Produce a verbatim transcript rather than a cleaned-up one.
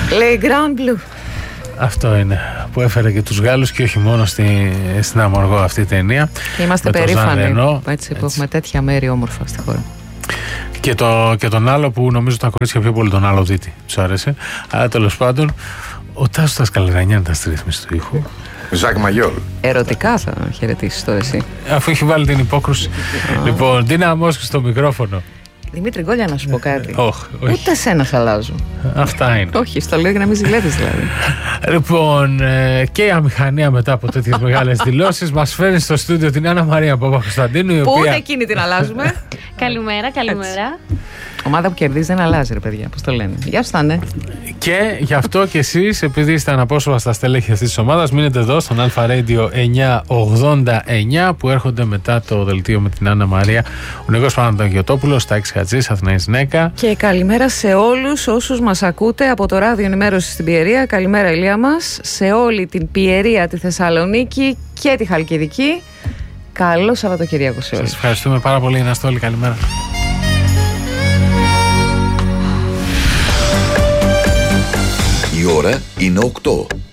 Λέει Grand Blue. Αυτό είναι που έφερε και τους Γάλλους και όχι μόνο στη, στην Αμοργό αυτή η ταινία. Και είμαστε περήφανοι έτσι, έτσι που έχουμε τέτοια μέρη όμορφα στη χώρα. Και, το, και τον άλλο που νομίζω τα κορίτσια πιο πολύ τον άλλο δίτη τους άρεσε. Αλλά τέλος πάντων ο Τάσος Δασκαλαγιάννη ήταν στη ρύθμιση του ήχου. Ζακ Μαγιόλ. Ερωτικά θα χαιρετήσεις τώρα εσύ. Αφού έχει βάλει την υπόκρουση. Λοιπόν, Ντίνα Μόσκου στο μικρόφωνο. Δημήτρη Γκόλια, να σου πω κάτι. Όχι, όχι. Ούτε σένα χαλάζω. Αυτά είναι. Όχι, στο λέω για να μην ζηλεύεις δηλαδή. Λοιπόν, και η αμηχανία μετά από τέτοιες μεγάλες δηλώσεις μας φέρνει στο στούντιο την Άννα Μαρία Παπα-Κωνσταντίνου. Που οποία... ούτε εκείνη την αλλάζουμε. Καλημέρα, καλημέρα. Ομάδα που κερδίζει δεν αλλάζει, ρε παιδιά. Πώς το λένε. Γεια σου, Στάνε. Και γι' αυτό και εσείς, επειδή είστε αναπόσωπα στελέχη αυτής της ομάδας, μείνετε εδώ στον Αλφα Radio εννιακόσια ογδόντα εννιά που έρχονται μετά το δελτίο με την Άννα Μαρία, ο Νίκος Παναγιωτόπουλος, Τάκης Χατζής, Αθηναής Νέκα. Και καλημέρα σε όλους όσους μας ακούτε από το ράδιο ενημέρωση στην Πιερία. Καλημέρα, Ηλία μας, σε όλη την Πιερία, τη Θεσσαλονίκη και τη Χαλκιδική. Καλό Σαββατοκύριακο σε όλους. Σας ευχαριστούμε πάρα πολύ. Να είστε όλοι. Καλημέρα. Η ώρα είναι οκτώ.